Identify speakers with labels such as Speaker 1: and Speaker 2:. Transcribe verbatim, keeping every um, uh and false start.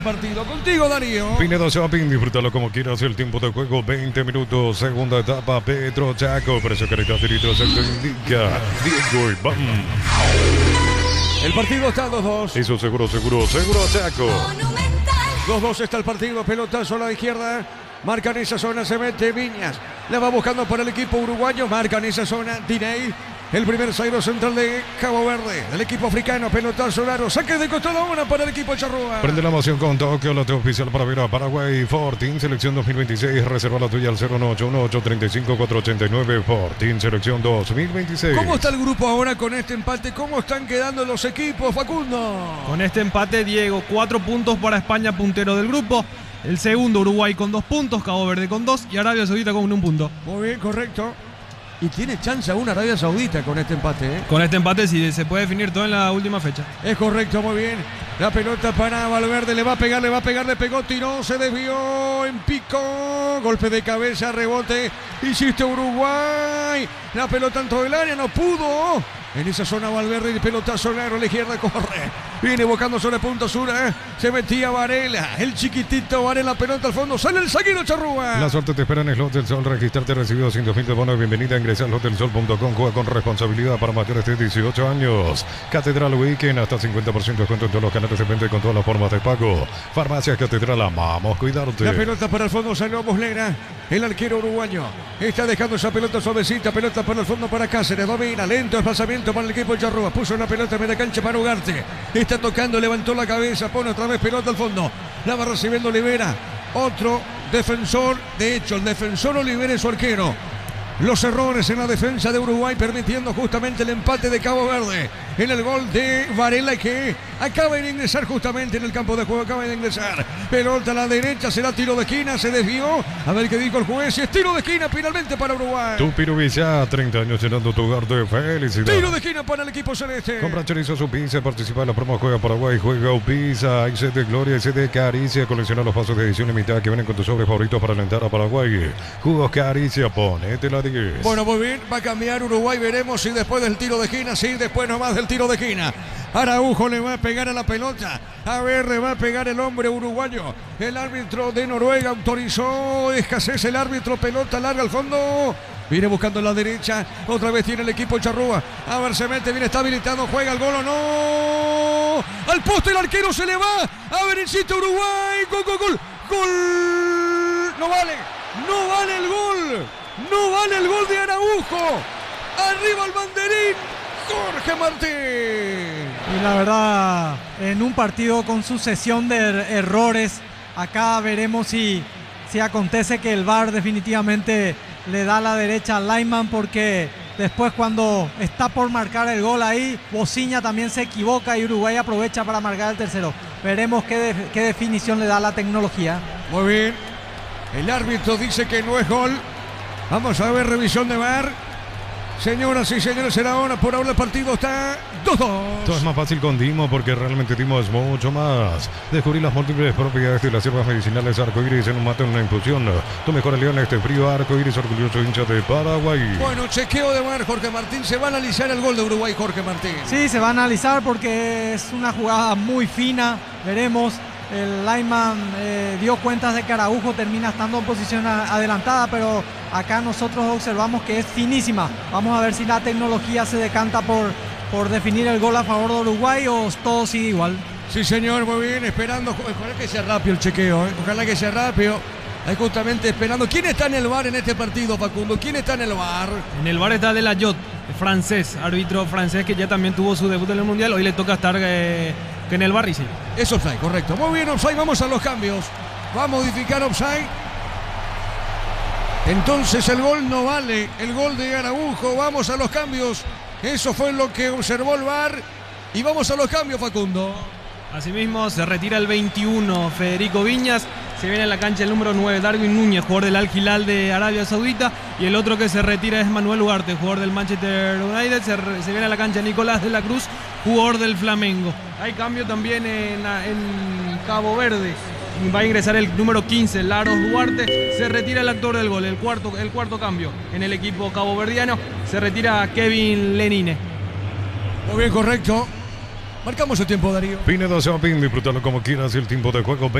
Speaker 1: Partido contigo, Darío.
Speaker 2: Pinedo Shopping, disfrútalo como quieras. El tiempo de juego, veinte minutos. Segunda etapa, Petro Chaco. Precio, calidad y litros, se lo indica Diego Iván.
Speaker 1: El partido está dos dos.
Speaker 2: Eso seguro, seguro, seguro Chaco.
Speaker 1: dos dos está el partido. Pelotazo a la izquierda. Marca en esa zona, se mete Viñas. La va buscando por el equipo uruguayo. Marca en esa zona Diney. El primer zaguero central de Cabo Verde, del equipo africano, pelotazo largo, saque de costado una para el equipo Charrúa.
Speaker 2: Prende la emoción con Tokio, lote oficial para ver a Paraguay, Fortín, selección dos mil veintiséis, reserva la tuya al cero nueve ocho uno ocho tres cinco cuatro ocho nueve, Fortín, selección dos mil veintiséis.
Speaker 1: ¿Cómo está el grupo ahora con este empate? ¿Cómo están quedando los equipos, Facundo?
Speaker 3: Con este empate, Diego, cuatro puntos para España, puntero del grupo. El segundo, Uruguay con dos puntos, Cabo Verde con dos y Arabia Saudita con un punto.
Speaker 1: Muy bien, correcto. Y tiene chance aún Arabia Saudita con este empate, ¿eh?
Speaker 3: Con este empate sí se puede definir todo en la última fecha.
Speaker 1: Es correcto, muy bien. La pelota para Valverde, le va a pegar, le va a pegar, le pegó, tiró, se desvió, en pico, golpe de cabeza, rebote, hiciste Uruguay. La pelota en todo el área, no pudo. En esa zona Valverde, el pelotazo largo a la izquierda, corre. Viene buscando sobre punto sur, ¿eh? Se metía Varela, el chiquitito Varela, pelota al fondo, sale el zaguero Charrúa.
Speaker 2: La suerte te espera en el Hotel Sol, registrarte recibido doscientos mil de bono de bienvenida, ingresa al hotel sol punto com, juega con responsabilidad para mayores de dieciocho años. Catedral Weekend, hasta cincuenta por ciento de descuento en todos los canales de venta y con todas las formas de pago. Farmacia Catedral, amamos cuidarte.
Speaker 1: La pelota para el fondo, salió Muslera, el arquero uruguayo. Está dejando esa pelota suavecita, pelota para el fondo para Cáceres, domina, lento desplazamiento para el equipo de Charrúa, puso una pelota en media cancha para Ugarte, está tocando, levantó la cabeza, pone otra vez pelota al fondo, la va recibiendo Olivera, otro defensor, de hecho el defensor Olivera es su arquero. Los errores en la defensa de Uruguay permitiendo justamente el empate de Cabo Verde en el gol de Varela, que acaba de ingresar justamente en el campo de juego, acaba de ingresar. Pelota a la derecha, será tiro de esquina, se desvió. A ver qué dijo el juez, y es tiro de esquina finalmente para Uruguay.
Speaker 2: Tu Piruvilla, treinta años llenando tu hogar de felicidad.
Speaker 1: Tiro de esquina para el equipo celeste.
Speaker 2: Compra chorizo su pizza, participa en la promo Juega Paraguay, Juega Pizza, hay sed de gloria, hay sed de caricia, colecciona los pasos de edición limitada que vienen con tus sobres favoritos para alentar a Paraguay. Jugos Caricia, ponete la diez.
Speaker 1: Bueno, muy bien, va a cambiar Uruguay, veremos si después del tiro de esquina, sí, después nomás del tiro de esquina. Araujo le va a pegar a la pelota, a ver, le va a pegar el hombre uruguayo. El árbitro de Noruega autorizó escasez, el árbitro, pelota larga al fondo. Viene buscando la derecha, otra vez tiene el equipo Charrúa. A ver, se mete, viene, está habilitado, juega el gol o no. Al poste el arquero se le va. A ver, insiste Uruguay, gol, gol, gol, gol. No vale, no vale el gol. No vale el gol de Araujo. Arriba el banderín, Jorge Martín.
Speaker 4: Y la verdad, en un partido con sucesión de er- errores, acá veremos si, si acontece que el V A R definitivamente le da la derecha al lineman, porque después cuando está por marcar el gol ahí, Bociña también se equivoca y Uruguay aprovecha para marcar el tercero. Veremos qué, de- qué definición le da la tecnología.
Speaker 1: Muy bien. El árbitro dice que no es gol. Vamos a ver, revisión de V A R. Señoras y señores, será ahora. Por ahora el partido está dos dos.
Speaker 2: Todo es más fácil con Dimo, porque realmente Dimo es mucho más. Descubrir las múltiples propiedades de las hierbas medicinales Arcoíris en un mate, en una infusión. Tu mejor aliado en este frío, Arcoíris, orgulloso hincha de Paraguay.
Speaker 1: Bueno, chequeo de V A R, Jorge Martín. Se va a analizar el gol de Uruguay, Jorge Martín.
Speaker 4: Sí, se va a analizar porque es una jugada muy fina. Veremos. El lineman eh, dio cuentas de que Araujo termina estando en posición a, adelantada, pero acá nosotros observamos que es finísima. Vamos a ver si la tecnología se decanta por, por definir el gol a favor de Uruguay o todo sigue igual.
Speaker 1: Sí, señor, muy bien, esperando. Ojalá que sea rápido el chequeo, ¿eh? Ojalá que sea rápido. Ahí justamente esperando. ¿Quién está en el V A R en este partido, Facundo? ¿Quién está en el V A R?
Speaker 3: En el V A R está Delayot, francés, árbitro francés que ya también tuvo su debut en el Mundial. Hoy le toca estar eh, que en el V A R y sí.
Speaker 1: Es offside, correcto. Muy bien, offside. Vamos a los cambios. Va a modificar offside. Entonces el gol no vale. El gol de Araujo. Vamos a los cambios. Eso fue lo que observó el V A R. Y vamos a los cambios, Facundo.
Speaker 3: Asimismo, se retira el veintiuno Federico Viñas. Se viene a la cancha el número nueve, Darwin Núñez, jugador del Al Hilal de Arabia Saudita. Y el otro que se retira es Manuel Ugarte, jugador del Manchester United. Se, re, se viene a la cancha Nicolás de la Cruz, jugador del Flamengo. Hay cambio también en, en Cabo Verde. Va a ingresar el número quince, Laros Duarte. Se retira el actor del gol, el cuarto, el cuarto cambio en el equipo caboverdiano. Se retira Kevin Lenine.
Speaker 1: Muy bien, correcto. Marcamos el tiempo, Darío.
Speaker 2: Pinedo Shopping, disfrútalo como quieras, el tiempo de juego